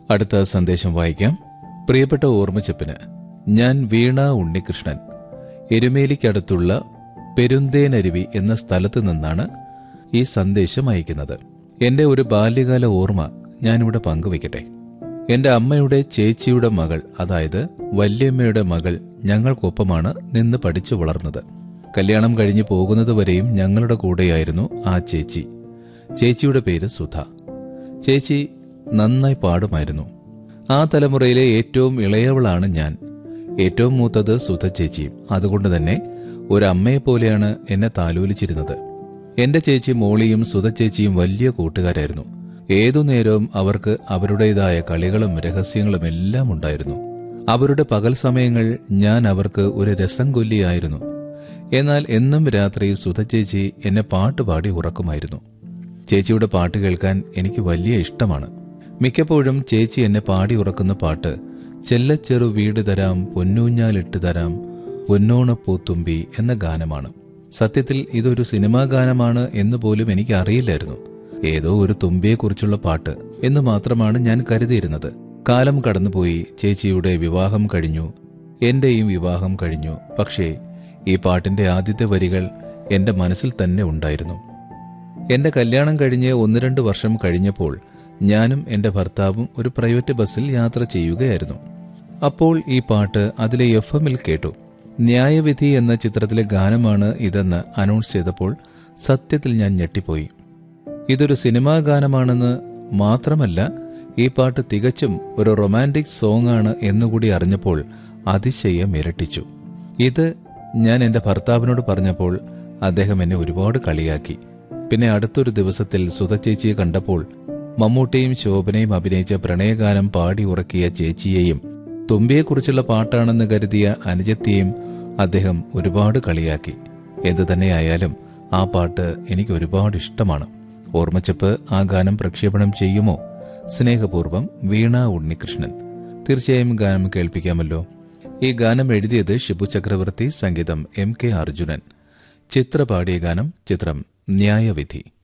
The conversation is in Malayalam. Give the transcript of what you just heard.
അടുത്ത സന്ദേശം വായിക്കാം. പ്രിയപ്പെട്ട ഓർമ്മച്ചപ്പിന്, ഞാൻ വീണ ഉണ്ണികൃഷ്ണൻ, എരുമേലിക്കടുത്തുള്ള പെരുന്തേനരുവി എന്ന സ്ഥലത്ത് നിന്നാണ് ഈ സന്ദേശം അയക്കുന്നത്. എന്റെ ഒരു ബാല്യകാല ഓർമ്മ ഞാനിവിടെ പങ്കുവയ്ക്കട്ടെ. എന്റെ അമ്മയുടെ ചേച്ചിയുടെ മകൾ, അതായത് വല്യമ്മയുടെ മകൾ, ഞങ്ങൾക്കൊപ്പമാണ് നിന്ന് പഠിച്ചു വളർന്നത്. കല്യാണം കഴിഞ്ഞു പോകുന്നതുവരെയും ഞങ്ങളുടെ കൂടെയായിരുന്നു ആ ചേച്ചി. ചേച്ചിയുടെ പേര് സുധ. ചേച്ചി നന്നായി പാടുമായിരുന്നു. ആ തലമുറയിലെ ഏറ്റവും ഇളയവളാണ് ഞാൻ. ഏറ്റവും മൂത്തത് സുധ ചേച്ചിയും. അതുകൊണ്ട് തന്നെ ഒരമ്മയെപ്പോലെയാണ് എന്നെ താലോലിച്ചിരുന്നത്. എന്റെ ചേച്ചി മോളിയും സുധ ചേച്ചിയും വലിയ കൂട്ടുകാരായിരുന്നു. ഏതു നേരവും അവർക്ക് അവരുടേതായ കളികളും രഹസ്യങ്ങളും എല്ലാം ഉണ്ടായിരുന്നു. അവരുടെ പകൽ സമയങ്ങൾ ഞാൻ അവർക്ക് ഒരു രസം കൊല്ലിയായിരുന്നു. എന്നാൽ എന്നും രാത്രി സുധ ചേച്ചി എന്നെ പാട്ടുപാടി ഉറക്കുമായിരുന്നു. ചേച്ചിയുടെ പാട്ട് കേൾക്കാൻ എനിക്ക് വലിയ ഇഷ്ടമാണ്. മിക്കപ്പോഴും ചേച്ചി എന്നെ പാടി ഉറക്കുന്ന പാട്ട് ചെല്ലച്ചെറു വീട് തരാം, പൊന്നൂഞ്ഞാലിട്ട് തരാം, പൊന്നോണപ്പൂത്തുമ്പി എന്ന ഗാനമാണ്. സത്യത്തിൽ ഇതൊരു സിനിമാ ഗാനമാണ് എന്ന് പോലും എനിക്ക് അറിയില്ലായിരുന്നു. ഏതോ ഒരു തുമ്പിയെക്കുറിച്ചുള്ള പാട്ട് എന്ന് മാത്രമാണ് ഞാൻ കരുതിയിരുന്നത്. കാലം കടന്നുപോയി. ചേച്ചിയുടെ വിവാഹം കഴിഞ്ഞു, എന്റെയും വിവാഹം കഴിഞ്ഞു. പക്ഷേ ഈ പാട്ടിന്റെ ആദ്യത്തെ വരികൾ എന്റെ മനസ്സിൽ തന്നെ ഉണ്ടായിരുന്നു. എന്റെ കല്യാണം കഴിഞ്ഞ് 1-2 വർഷം കഴിഞ്ഞപ്പോൾ ഞാനും എന്റെ ഭർത്താവും ഒരു പ്രൈവറ്റ് ബസ്സിൽ യാത്ര ചെയ്യുകയായിരുന്നു. അപ്പോൾ ഈ പാട്ട് അതിലെ FM-ൽ കേട്ടു. ന്യായവിധി എന്ന ചിത്രത്തിലെ ഗാനമാണ് ഇതെന്ന് അനൗൺസ് ചെയ്തപ്പോൾ സത്യത്തിൽ ഞാൻ ഞെട്ടിപ്പോയി. ഇതൊരു സിനിമാ ഗാനമാണെന്ന് മാത്രമല്ല, ഈ പാട്ട് തികച്ചും ഒരു റൊമാൻറ്റിക് സോങ് ആണ് എന്നുകൂടി അറിഞ്ഞപ്പോൾ അതിശയം ഇരട്ടിച്ചു. ഇത് ഞാൻ എന്റെ ഭർത്താവിനോട് പറഞ്ഞപ്പോൾ അദ്ദേഹം എന്നെ ഒരുപാട് കളിയാക്കി. പിന്നെ അടുത്തൊരു ദിവസത്തിൽ സുധ ചേച്ചിയെ കണ്ടപ്പോൾ മമ്മൂട്ടിയും ശോഭനയും അഭിനയിച്ച പ്രണയഗാനം പാടി ഉറക്കിയ ചേച്ചിയെയും തുമ്പിയെക്കുറിച്ചുള്ള പാട്ടാണെന്ന് കരുതിയ അനുജത്തിയെയും അദ്ദേഹം ഒരുപാട് കളിയാക്കി. എന്തു തന്നെയായാലും ആ പാട്ട് എനിക്ക് ഒരുപാട് ഇഷ്ടമാണ്. ഓർമ്മച്ചപ്പ് ആ ഗാനം പ്രക്ഷേപണം ചെയ്യുമോ? സ്നേഹപൂർവ്വം വീണ ഉണ്ണികൃഷ്ണൻ. തീർച്ചയായും ഗാനം കേൾപ്പിക്കാമല്ലോ. ഈ ഗാനം എഴുതിയത് ഷിബു ചക്രവർത്തി, സംഗീതം MK അർജുനൻ. ചിത്ര പാടിയ ഗാനം ചിത്രം ന്യായവിധി.